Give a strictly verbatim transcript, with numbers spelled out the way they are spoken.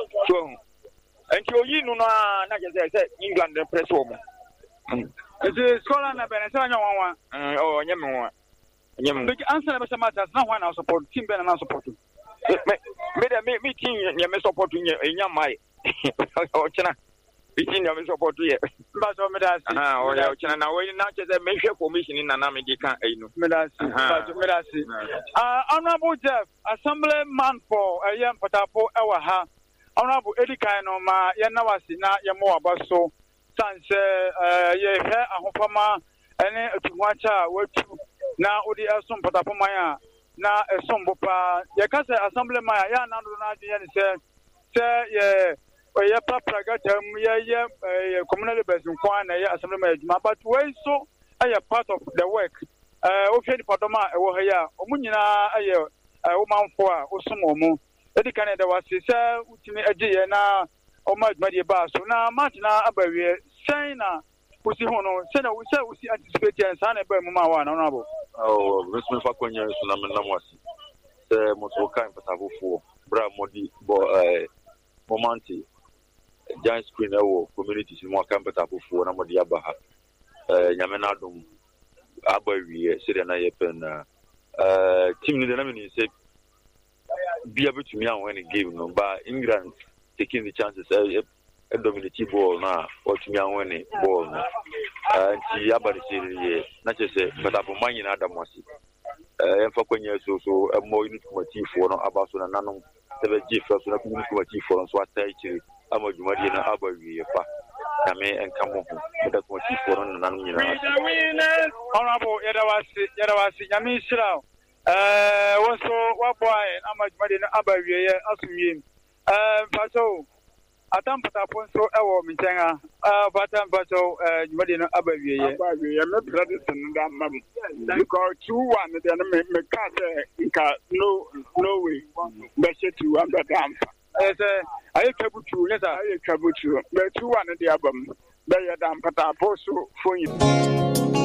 So, and you know, not just say England the press woman. It's Scotland and Venezuela. Oh, Yemen. Yemen. Answer the matters. No one else support Team Ben and support. Me, me, king, you may support in your mind. Between your support here. But Medas, ah, or China, we not just a major commission in an American. Medas, Medas. Uh, Honorable Jeff, Assemblyman for a young Patapo, our ha. Honorable Eddie Kaino, ma Yanawasina, Yamo Basso, Sans, uh, ye hair, a hopama, and a tuacha, were two. Now, Udi Asum Patapomaya, now a sombopa, Yakasa Assemblyman, Yan Andronadi, said, say, yeah. We are Praga, we community based in Kwan, assembly, but we so I am part of the work. Uh, okay, Padoma, Ohaya, Omunina, a woman for Osumomo. Eddie Canada was his ultimate idea now, or my Madia Bass. So now, Martina Abbey, China, Pussy Hono, Senna, we say we see anticipate and Sana Mama one honorable. Oh, Richmond Faconia, Sunamanamasi, the Motoka and Patabu for Bra Modi, Momanti. Giant screen or communities in more campus for Namadi Abaha, Yamanadum, Abbey, Syrian Ayapen, uh, Tim Nidanamini said, be able to me when it gave no by England taking the chances a dominative ball now, or to me when it ball now. And she Abadi said, not just say, but up money in Adamasi. And for Quenya, so a more unit committee for Abason and Nanum, the G first and a committee for Swati. I'm a Jumadi and Abbey, I may and come home. That's what she's for on the Honorable Yadawasi, Yadawasi, Yamisha. Uh, also, what boy, I'm a Jumadi and Abbey, Asumi. Uh, Paso, Adam Patapon, so our Mitanga, uh, Batam Paso, uh, Jumadi and Abbey, I'm not brothers and that mamma. Because two one, then make cat, no, no way. Best to under damn. I trouble to let I trouble to, but two one at the album. They are damn, but I post for you.